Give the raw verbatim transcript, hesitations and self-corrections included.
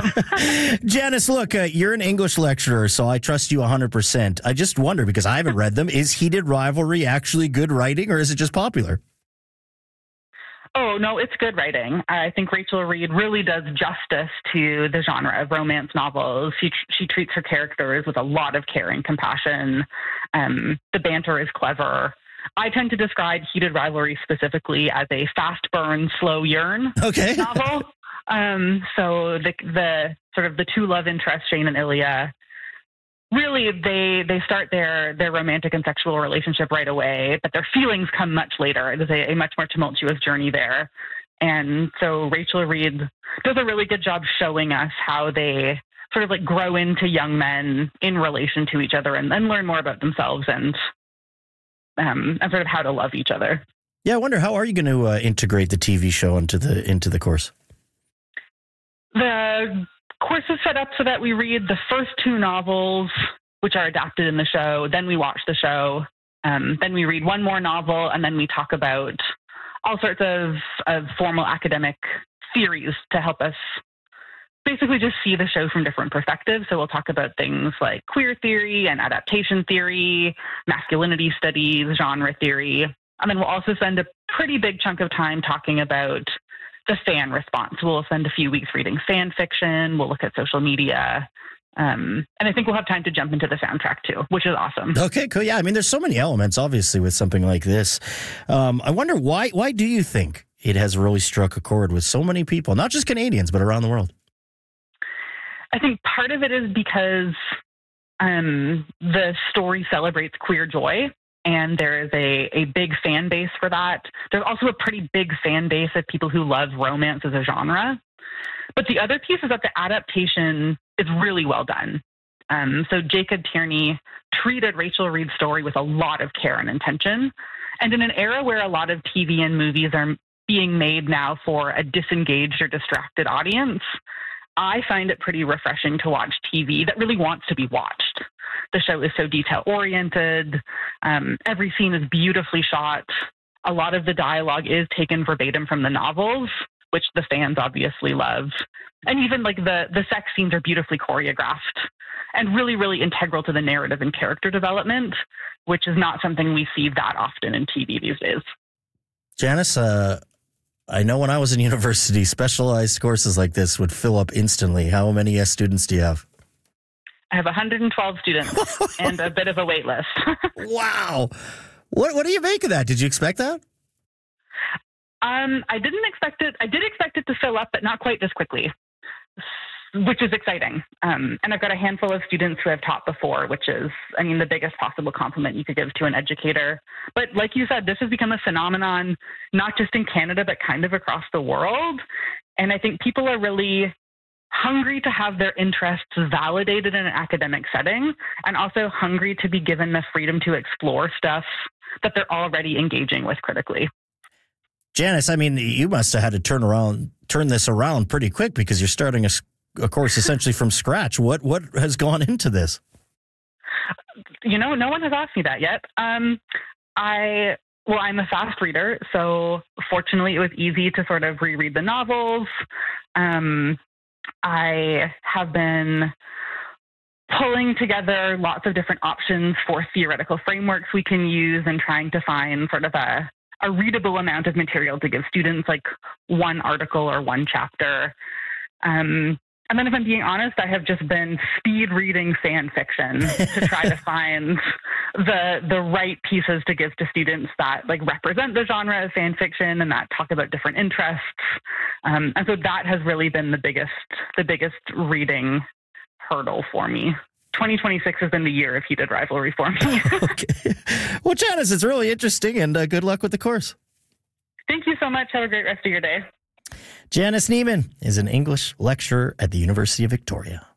Janice, look, uh, you're an English lecturer, so I trust you one hundred percent. I just wonder, because I haven't read them, is Heated Rivalry actually good writing, or is it just popular? Oh, no, it's good writing. I think Rachel Reid really does justice to the genre of romance novels. She, she treats her characters with a lot of care and compassion. Um, the banter is clever. I tend to describe Heated Rivalry specifically as a fast burn, slow yearn okay. novel. Um, so the the sort of the two love interests, Shane and Ilya, really they they start their their romantic and sexual relationship right away, but their feelings come much later. It is a, a much more tumultuous journey there. And so Rachel Reid does a really good job showing us how they sort of like grow into young men in relation to each other and then learn more about themselves and Um, and sort of how to love each other. Yeah, I wonder, how are you going to uh, integrate the T V show into the into the course? The course is set up so that we read the first two novels, which are adapted in the show. Then we watch the show. Um, then we read one more novel, and then we talk about all sorts of, of formal academic theories to help us basically just see the show from different perspectives. So we'll talk about things like queer theory and adaptation theory, masculinity studies, genre theory. And then we'll also spend a pretty big chunk of time talking about the fan response. We'll spend a few weeks reading fan fiction. We'll look at social media. Um, and I think we'll have time to jump into the soundtrack too, which is awesome. Okay, cool. Yeah, I mean, there's so many elements, obviously, with something like this. Um, I wonder, why, why do you think it has really struck a chord with so many people, not just Canadians, but around the world? I think part of it is because um, the story celebrates queer joy, and there is a, a big fan base for that. There's also a pretty big fan base of people who love romance as a genre. But the other piece is that the adaptation is really well done. Um, so Jacob Tierney treated Rachel Reid's story with a lot of care and intention. And in an era where a lot of T V and movies are being made now for a disengaged or distracted audience, I find it pretty refreshing to watch T V that really wants to be watched. The show is so detail-oriented. Um, every scene is beautifully shot. A lot of the dialogue is taken verbatim from the novels, which the fans obviously love. And even like the, the sex scenes are beautifully choreographed and really, really integral to the narrative and character development, which is not something we see that often in T V these days. Janice, uh, I know when I was in university, specialized courses like this would fill up instantly. How many uh, students do you have? I have one hundred twelve students and a bit of a wait list. Wow. What what do you make of that? Did you expect that? Um, I didn't expect it. I did expect it to fill up, but not quite this quickly, which is exciting. Um, and I've got a handful of students who I've taught before, which is, I mean, the biggest possible compliment you could give to an educator. But like you said, this has become a phenomenon, not just in Canada, but kind of across the world. And I think people are really hungry to have their interests validated in an academic setting, and also hungry to be given the freedom to explore stuff that they're already engaging with critically. Janice, I mean, you must have had to turn around, turn this around pretty quick, because you're starting a, a course essentially from scratch. What what has gone into this? You know, no one has asked me that yet. Um, I well, I'm a fast reader, so fortunately, it was easy to sort of reread the novels. Um, I have been pulling together lots of different options for theoretical frameworks we can use, and trying to find sort of a a readable amount of material to give students, like one article or one chapter. Um, and then if I'm being honest, I have just been speed reading fan fiction to try to find the the right pieces to give to students that like represent the genre of fan fiction and that talk about different interests. Um, and so that has really been the biggest the biggest reading hurdle for me. twenty twenty-six has been the year of Heated Rivalry for me. Okay. Well, Janice, it's really interesting, and uh, good luck with the course. Thank you so much. Have a great rest of your day. Janice Neiman is an English lecturer at the University of Victoria.